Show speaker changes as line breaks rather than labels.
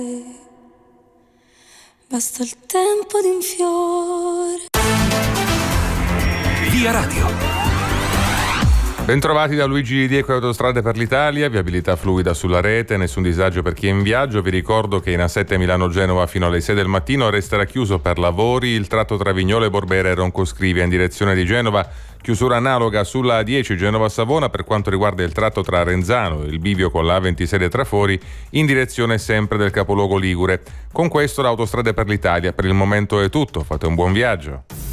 Basta il tempo di un fiore.
Via Radio.
Bentrovati da Luigi Dieco e Autostrade per l'Italia, viabilità fluida sulla rete, nessun disagio per chi è in viaggio. Vi ricordo che in A7 Milano-Genova fino alle 6 del mattino resterà chiuso per lavori il tratto tra Vignole, Borbera e Roncoscrivia in direzione di Genova. Chiusura analoga sulla A10 Genova-Savona per quanto riguarda il tratto tra Renzano e il bivio con la A26 dei Trafori in direzione sempre del capoluogo ligure. Con questo l'Autostrade per l'Italia per il momento è tutto, fate un buon viaggio.